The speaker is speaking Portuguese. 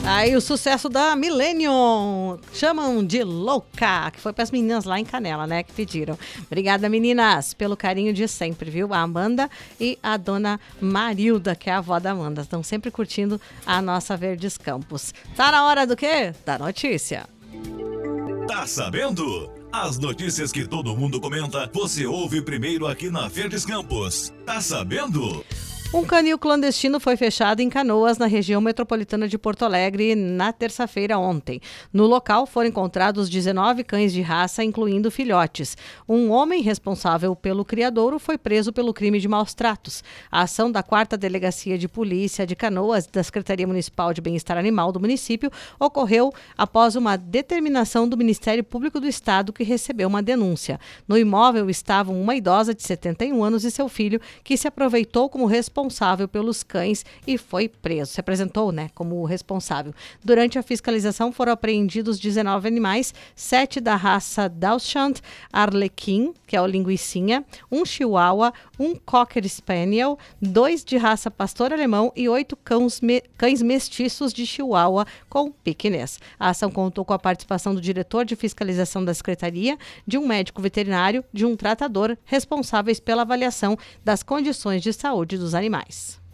Aí o sucesso da Millennium, chamam de louca, que foi para as meninas lá em Canela, né, que pediram. Obrigada, meninas, pelo carinho de sempre, viu? A Amanda e a dona Marilda, que é a avó da Amanda, estão sempre curtindo a nossa Verdes Campos. Tá na hora do quê? Da notícia. Tá sabendo? As notícias que todo mundo comenta, você ouve primeiro aqui na Verdes Campos. Tá sabendo? Um canil clandestino foi fechado em Canoas, na região metropolitana de Porto Alegre, na terça-feira ontem. No local foram encontrados 19 cães de raça, incluindo filhotes. Um homem responsável pelo criadouro foi preso pelo crime de maus-tratos. A ação da 4ª Delegacia de Polícia de Canoas, da Secretaria Municipal de Bem-Estar Animal do município, ocorreu após uma determinação do Ministério Público do Estado, que recebeu uma denúncia. No imóvel estavam uma idosa de 71 anos e seu filho, que se aproveitou como responsável pelos cães e foi preso. Se apresentou, como responsável. Durante a fiscalização foram apreendidos 19 animais, 7 da raça Dachshund, Arlequim, que é o linguicinha, um chihuahua, um cocker spaniel, 2 de raça pastor alemão e 8 cães mestiços de chihuahua com piquinês. A ação contou com a participação do diretor de fiscalização da secretaria, de um médico veterinário, de um tratador, responsáveis pela avaliação das condições de saúde dos animais.